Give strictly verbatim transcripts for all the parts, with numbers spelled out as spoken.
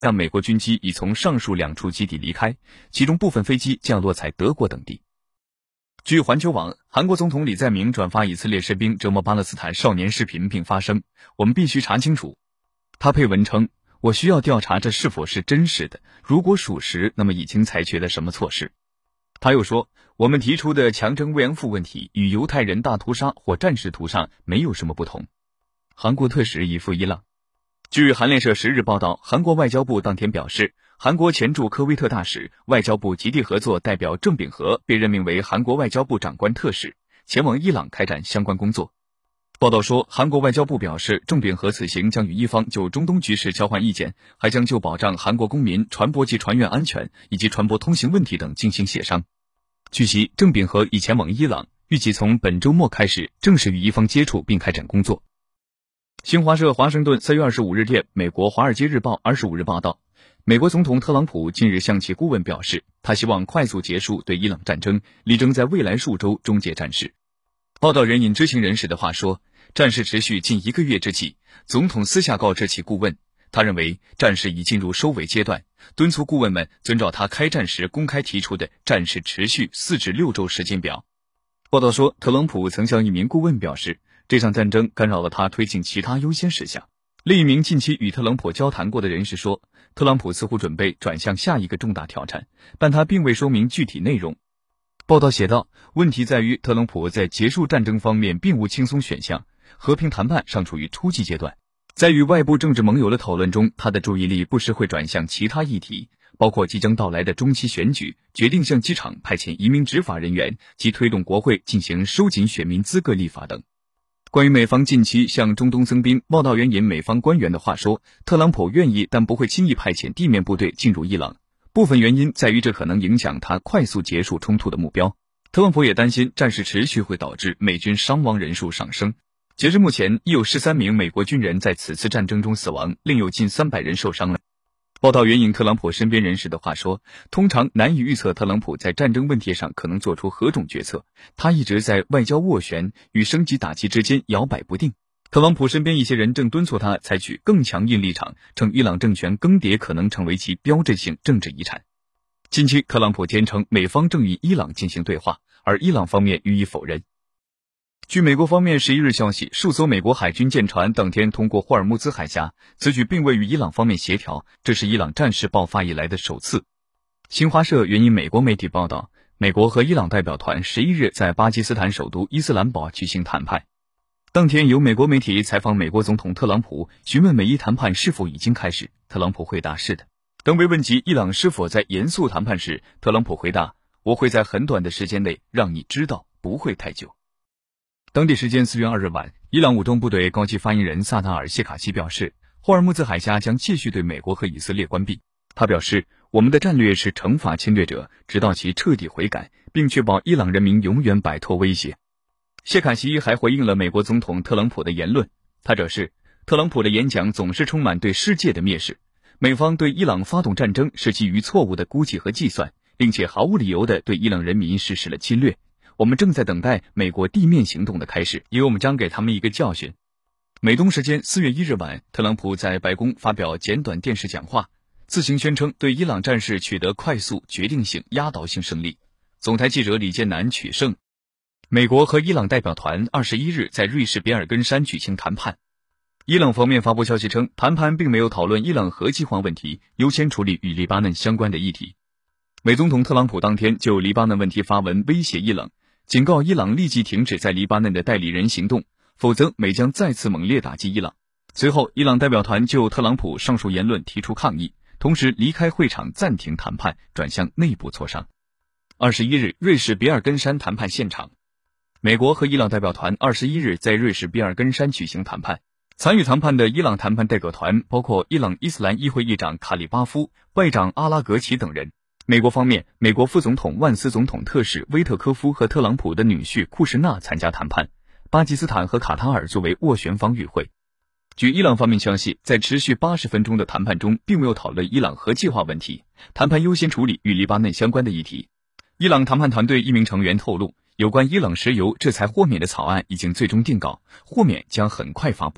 但美国军机已从上述两处基地离开，其中部分飞机降落在德国等地。据环球网，韩国总统李在明转发以色列士兵折磨巴勒斯坦少年视频，并发声：“我们必须查清楚。”他配文称：“我需要调查这是否是真实的，如果属实，那么已经采取了什么措施。”他又说：“我们提出的强征慰安妇问题与犹太人大屠杀或战时屠杀没有什么不同。”韩国特使已赴伊朗。据韩联社十日报道，韩国外交部当天表示，韩国前驻科威特大使、外交部极地合作代表郑秉和被任命为韩国外交部长官特使，前往伊朗开展相关工作。报道说，韩国外交部表示，郑秉和此行将与伊方就中东局势交换意见，还将就保障韩国公民船舶及船员安全以及船舶通行问题等进行协商。据悉，郑秉和已前往伊朗，预计从本周末开始正式与伊方接触并开展工作。新华社华盛顿三月二十五日电，美国《华尔街日报》二十五日报道，美国总统特朗普近日向其顾问表示，他希望快速结束对伊朗战争，力争在未来数周终结战事。报道人引知情人士的话说，战事持续近一个月之际，总统私下告知其顾问，他认为战事已进入收尾阶段，敦促顾问们遵照他开战时公开提出的战事持续四至六周时间表。报道说，特朗普曾向一名顾问表示，这场战争干扰了他推进其他优先事项。另一名近期与特朗普交谈过的人士说，特朗普似乎准备转向下一个重大挑战，但他并未说明具体内容。报道写道，问题在于特朗普在结束战争方面并无轻松选项，和平谈判尚处于初级阶段。在与外部政治盟友的讨论中，他的注意力不时会转向其他议题，包括即将到来的中期选举、决定向机场派遣移民执法人员及推动国会进行收紧选民资格立法等。关于美方近期向中东增兵，报道援引美方官员的话说，特朗普愿意但不会轻易派遣地面部队进入伊朗，部分原因在于这可能影响他快速结束冲突的目标。特朗普也担心战事持续会导致美军伤亡人数上升。截至目前，已有十三名美国军人在此次战争中死亡，另有近三百人受伤了。报道援引特朗普身边人士的话说，通常难以预测特朗普在战争问题上可能做出何种决策，他一直在外交斡旋与升级打击之间摇摆不定。特朗普身边一些人正敦促他采取更强硬立场，称伊朗政权更迭可能成为其标志性政治遗产。近期，特朗普坚称美方正与伊朗进行对话，而伊朗方面予以否认。据美国方面十一日消息，数艘美国海军舰船当天通过霍尔木兹海峡，此举并未与伊朗方面协调，这是伊朗战事爆发以来的首次。新华社援引美国媒体报道，美国和伊朗代表团十一日在巴基斯坦首都伊斯兰堡举行谈判。当天由美国媒体采访美国总统特朗普，询问美伊谈判是否已经开始，特朗普回答是的。当被问及伊朗是否在严肃谈判时，特朗普回答，我会在很短的时间内让你知道，不会太久。当地时间四月二日晚，伊朗武装部队高级发言人萨达尔谢卡西表示，霍尔木兹海峡将继续对美国和以色列关闭。他表示，我们的战略是惩罚侵略者，直到其彻底悔改，并确保伊朗人民永远摆脱威胁。谢卡西还回应了美国总统特朗普的言论，他表示，特朗普的演讲总是充满对世界的蔑视，美方对伊朗发动战争是基于错误的估计和计算，并且毫无理由地对伊朗人民实施了侵略。我们正在等待美国地面行动的开始，因为我们将给他们一个教训。美东时间四月一日晚，特朗普在白宫发表简短电视讲话，自行宣称对伊朗战事取得快速、决定性、压倒性胜利。总台记者李建南取胜。美国和伊朗代表团二十一日在瑞士比尔根山举行谈判。伊朗方面发布消息称，谈判并没有讨论伊朗核计划问题，优先处理与黎巴嫩相关的议题。美总统特朗普当天就黎巴嫩问题发文威胁伊朗，警告伊朗立即停止在黎巴嫩的代理人行动，否则美将再次猛烈打击伊朗。随后，伊朗代表团就特朗普上述言论提出抗议，同时离开会场暂停谈判，转向内部磋商。二十一日，瑞士比尔根山谈判现场，美国和伊朗代表团二十一日在瑞士比尔根山举行谈判。参与谈判的伊朗谈判代表团包括伊朗伊斯兰议会议长卡里巴夫、外长阿拉格齐等人。美国方面，美国副总统万斯总统特使威特科夫和特朗普的女婿库什纳参加谈判，巴基斯坦和卡塔尔作为斡旋方与会。据伊朗方面消息，在持续八十分钟的谈判中，并没有讨论伊朗核计划问题，谈判优先处理与黎巴嫩相关的议题。伊朗谈判团队一名成员透露，有关伊朗石油制裁豁免的草案已经最终定稿，豁免将很快发布。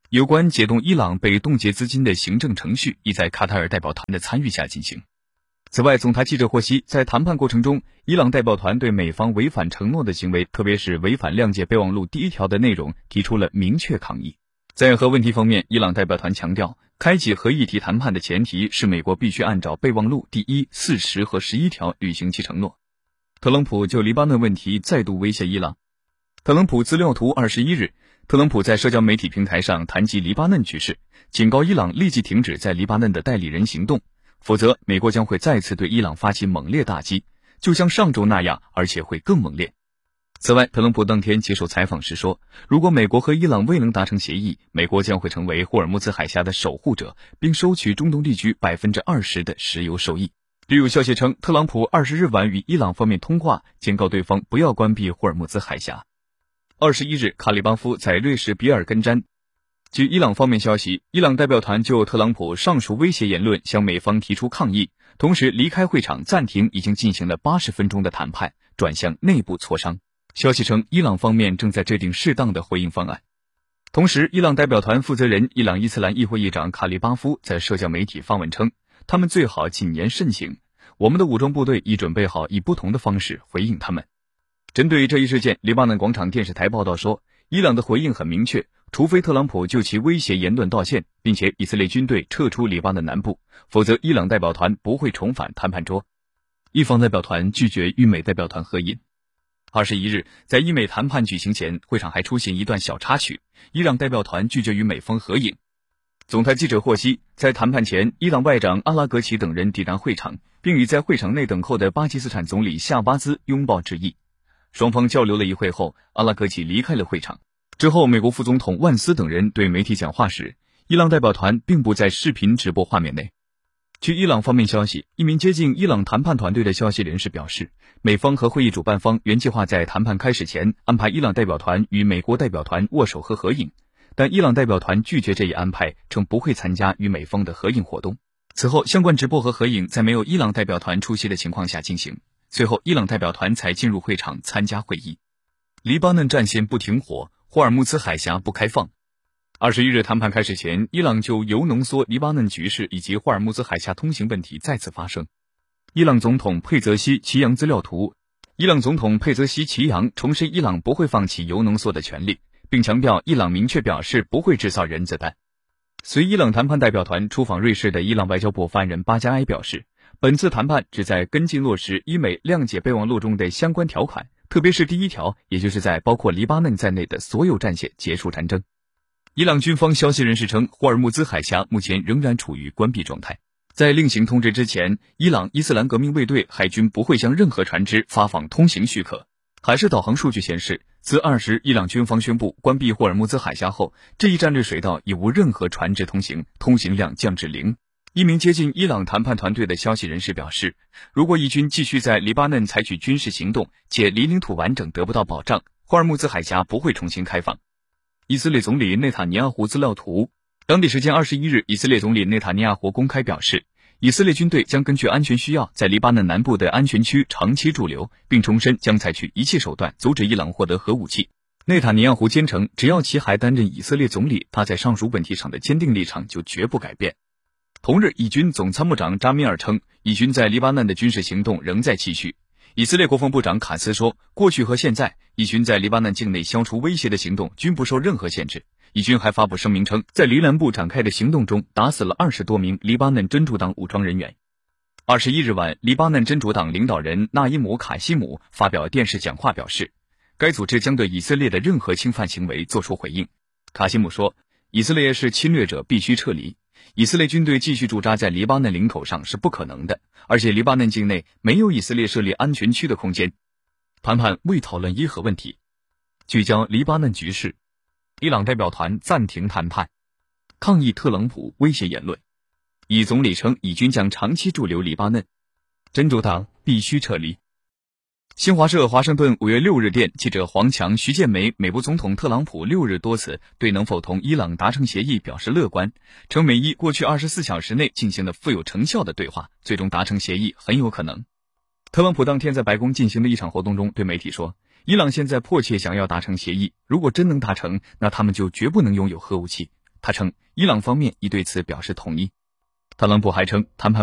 有关解冻伊朗被冻结资金的行政程序已在卡塔尔代表团的参与下进行。此外，总台记者获悉，在谈判过程中，伊朗代表团对美方违反承诺的行为，特别是违反谅解备忘录第一条的内容，提出了明确抗议。在核问题方面，伊朗代表团强调，开启核议题谈判的前提是美国必须按照备忘录第一、四十和十一条履行其承诺。特朗普就黎巴嫩问题再度威胁伊朗。特朗普资料图二十一日，特朗普在社交媒体平台上谈及黎巴嫩局势，警告伊朗立即停止在黎巴嫩的代理人行动，否则美国将会再次对伊朗发起猛烈打击，就像上周那样，而且会更猛烈。此外，特朗普当天接受采访时说，如果美国和伊朗未能达成协议，美国将会成为霍尔木兹海峡的守护者，并收取中东地区 百分之二十 的石油收益。略有消息称，特朗普二十日晚与伊朗方面通话，警告对方不要关闭霍尔木兹海峡。二十一日，卡里巴夫在瑞士比尔根詹。据伊朗方面消息，伊朗代表团就特朗普上述威胁言论向美方提出抗议，同时离开会场暂停已经进行了八十分钟的谈判，转向内部磋商。消息称，伊朗方面正在制定适当的回应方案。同时，伊朗代表团负责人、伊朗伊斯兰议会议长卡里巴夫在社交媒体发文称，他们最好谨言慎行，我们的武装部队已准备好以不同的方式回应他们。针对这一事件，黎巴嫩广场电视台报道说，伊朗的回应很明确，除非特朗普就其威胁言论道歉，并且以色列军队撤出黎巴嫩南部，否则伊朗代表团不会重返谈判桌。伊方代表团拒绝与美代表团合影。二十一日，在伊美谈判举行前，会场还出现一段小插曲，伊朗代表团拒绝与美方合影。总台记者获悉，在谈判前，伊朗外长阿拉格齐等人抵达会场，并与在会场内等候的巴基斯坦总理夏巴兹拥抱致意。双方交流了一会后，阿拉格齐离开了会场。之后，美国副总统万斯等人对媒体讲话时，伊朗代表团并不在视频直播画面内。据伊朗方面消息，一名接近伊朗谈判团队的消息人士表示，美方和会议主办方原计划在谈判开始前安排伊朗代表团与美国代表团握手和合影，但伊朗代表团拒绝这一安排，称不会参加与美方的合影活动。此后，相关直播和合影在没有伊朗代表团出席的情况下进行，随后伊朗代表团才进入会场参加会议。黎巴嫩战线不停火，霍尔木兹海峡不开放。二十一日谈判开始前，伊朗就铀浓缩黎巴嫩局势以及霍尔木兹海峡通行问题再次发声。伊朗总统佩泽西奇扬资料图，伊朗总统佩泽西奇扬重申伊朗不会放弃铀浓缩的权利，并强调伊朗明确表示不会制造原子弹。随伊朗谈判代表团出访瑞士的伊朗外交部发言人巴加埃表示，本次谈判旨在跟进落实伊美谅解备忘录中的相关条款，特别是第一条，也就是在包括黎巴嫩在内的所有战线结束战争。伊朗军方消息人士称，霍尔木兹海峡目前仍然处于关闭状态。在另行通知之前，伊朗伊斯兰革命卫队海军不会向任何船只发放通行许可。海事导航数据显示，自二十伊朗军方宣布关闭霍尔木兹海峡后，这一战略水道已无任何船只通行，通行量降至零。一名接近伊朗谈判团队的消息人士表示，如果伊军继续在黎巴嫩采取军事行动，且离领土完整得不到保障，霍尔木兹海峡不会重新开放。以色列总理内塔尼亚胡资料图，当地时间二十一日，以色列总理内塔尼亚胡公开表示，以色列军队将根据安全需要在黎巴嫩南部的安全区长期驻留，并重申将采取一切手段阻止伊朗获得核武器。内塔尼亚胡坚称，只要其还担任以色列总理，他在上述问题上的坚定立场就绝不改变。同日，以军总参谋长扎米尔称，以军在黎巴嫩的军事行动仍在继续。以色列国防部长卡茨说，过去和现在，以军在黎巴嫩境内消除威胁的行动均不受任何限制。以军还发布声明称，在黎南部展开的行动中打死了二十多名黎巴嫩真主党武装人员。二十一日晚，黎巴嫩真主党领导人纳伊姆·卡西姆发表电视讲话表示，该组织将对以色列的任何侵犯行为作出回应。卡西姆说，以色列是侵略者，必须撤离。以色列军队继续驻扎在黎巴嫩领土上是不可能的，而且黎巴嫩境内没有以色列设立安全区的空间。谈判未讨论伊核问题，聚焦黎巴嫩局势。伊朗代表团暂停谈判，抗议特朗普威胁言论。以总理称，以军将长期驻留黎巴嫩，真主党必须撤离。新华社华盛顿五月六日电，记者黄强、徐建梅，美国总统特朗普六日多次对能否同伊朗达成协议表示乐观，称美伊过去二十四小时内进行了富有成效的对话，最终达成协议很有可能。特朗普当天在白宫进行的一场活动中对媒体说，伊朗现在迫切想要达成协议，如果真能达成，那他们就绝不能拥有核武器。 他称，伊朗方面已对此表示同意。特朗普还称，谈判